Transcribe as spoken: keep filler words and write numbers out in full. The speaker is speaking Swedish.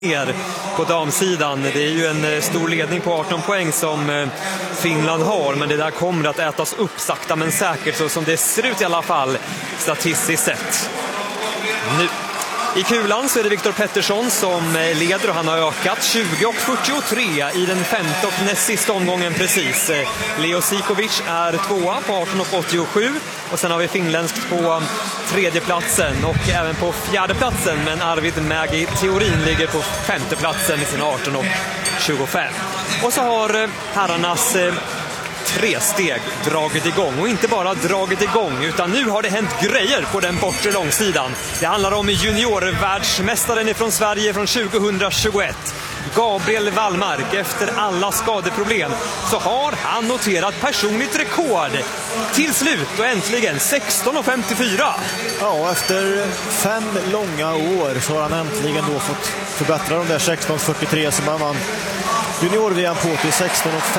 ner på damsidan. Det är ju en stor ledning på arton poäng som Finland har, men det där kommer att ätas upp sakta men säkert, så som det ser ut i alla fall statistiskt sett. Nu i kulan så är det Viktor Pettersson som leder och han har ökat tjugo och fyrtiotre i den femte och näst sista omgången precis. Leo Sikovic är tvåa på arton och åttiosju och sen har vi finländskt på tredje platsen och även på fjärde platsen, men Arvid Mägi Theorin ligger på femte platsen med sina arton och tjugofem. Och så har herrarnas tre steg dragit igång, och inte bara dragit igång utan nu har det hänt grejer på den bortre långsidan. Det handlar om juniorvärldsmästaren ifrån Sverige från tjugohundratjugoett, Gabriel Wallmark. Efter alla skadeproblem så har han noterat personligt rekord till slut och äntligen sexton och femtiofyra. Ja, efter fem långa år så har han äntligen då fått förbättra de där sexton fyrtiotre som han vann junior-V M på till sexton och